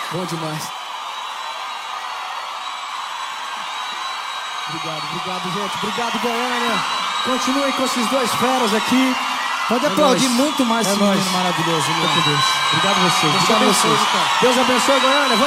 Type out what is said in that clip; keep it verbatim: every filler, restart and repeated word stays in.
Bom demais. Obrigado, obrigado, gente. Obrigado, Goiânia. Continuem com esses dois feras aqui. Pode é aplaudir nóis. muito mais é esse nóis. menino maravilhoso. Obrigado a vocês. Deus Obrigado a vocês. abençoe, Deus abençoe, Goiânia.